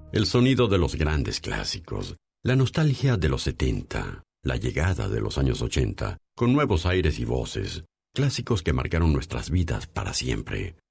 El sonido de los grandes clásicos, la nostalgia de los 70, la llegada de los años 80, con nuevos aires y voces, clásicos que marcaron nuestras vidas para siempre.